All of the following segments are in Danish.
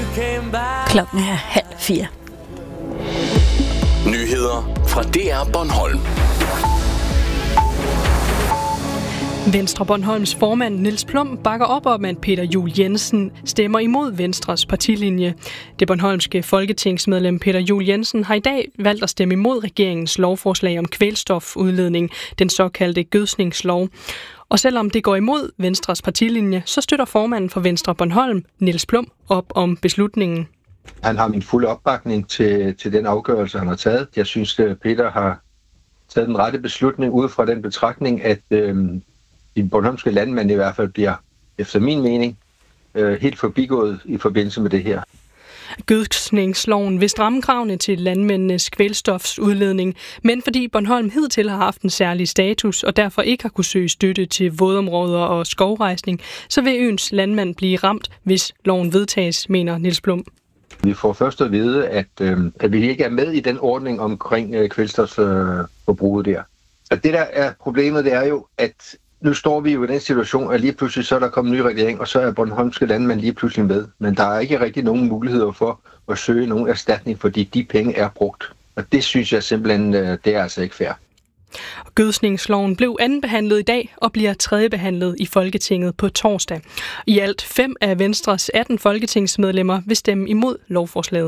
Klokken er 3:30. Nyheder fra DR Bornholm. Venstre Bornholms formand Niels Plum bakker op om, at Peter Juul Jensen stemmer imod Venstres partilinje. Det bornholmske folketingsmedlem Peter Juul Jensen har i dag valgt at stemme imod regeringens lovforslag om kvælstofudledning, den såkaldte gødsningslov. Og selvom det går imod Venstres partilinje, så støtter formanden for Venstre Bornholm, Niels Plum, op om beslutningen. Han har min fulde opbakning til den afgørelse, han har taget. Jeg synes, at Peter har taget den rette beslutning ud fra den betragtning, at de bornholmske landmænd i hvert fald bliver, efter min mening, helt forbigået i forbindelse med det her. Gødsningsloven vil stramme kravene til landmændenes kvælstofsudledning, men fordi Bornholm hidtil har haft en særlig status og derfor ikke har kunne søge støtte til vådområder og skovrejsning, så vil øens landmænd blive ramt, hvis loven vedtages, mener Niels Plum. Vi får først at vide, at vi ikke er med i den ordning omkring kvælstofforbruget der. Og det der er problemet, det er jo, at nu står vi jo i den situation, at lige pludselig så er der kommet en ny regering, og så er bornholmske landmænd lige pludselig med. Men der er ikke rigtig nogen muligheder for at søge nogen erstatning, fordi de penge er brugt. Og det synes jeg simpelthen, det er altså ikke fair. Gødsningsloven blev andenbehandlet i dag og bliver tredjebehandlet i Folketinget på torsdag. I alt 5 af Venstres 18 folketingsmedlemmer vil stemme imod lovforslaget.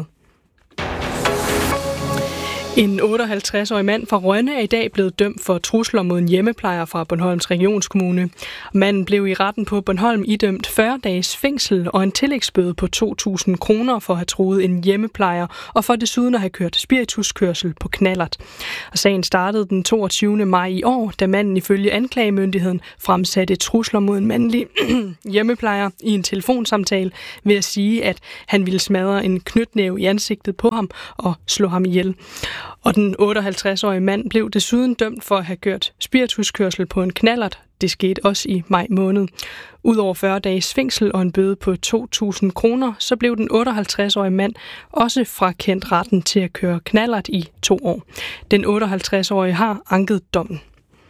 En 58-årig mand fra Rønne er i dag blevet dømt for trusler mod en hjemmeplejer fra Bornholms Regionskommune. Manden blev i retten på Bornholm idømt 40 dages fængsel og en tillægsbøde på 2.000 kroner for at have truet en hjemmeplejer og for desuden at have kørt spirituskørsel på knallert. Og sagen startede den 22. maj i år, da manden ifølge anklagemyndigheden fremsatte trusler mod en mandlig hjemmeplejer i en telefonsamtale ved at sige, at han ville smadre en knytnæve i ansigtet på ham og slå ham ihjel. Og den 58-årige mand blev desuden dømt for at have kørt spirituskørsel på en knallert. Det skete også i maj måned. Udover 40 dages fængsel og en bøde på 2.000 kroner, så blev den 58-årige mand også frakendt retten til at køre knallert i 2 år. Den 58-årige har anket dommen.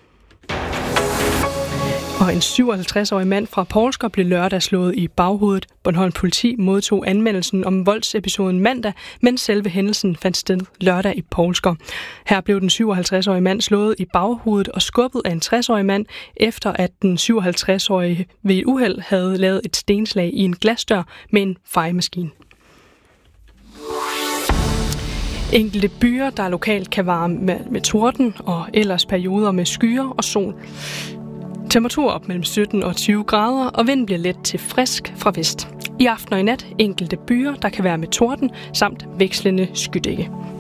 Og en 57-årig mand fra Poulsker blev lørdag slået i baghovedet. Bornholm politi modtog anmeldelsen om voldsepisoden mandag, men selve hændelsen fandt sted lørdag i Poulsker. Her blev den 57-årige mand slået i baghovedet og skubbet af en 60-årig mand, efter at den 57-årige ved et uheld havde lavet et stenslag i en glasdør med en fejemaskine. Enkelte byer, der lokalt kan varme med torden og ellers perioder med skyer og sol. Temperatur op mellem 17 og 20 grader, og vinden bliver let til frisk fra vest. I aften og i nat enkelte byer, der kan være med torden, samt vekslende skydække.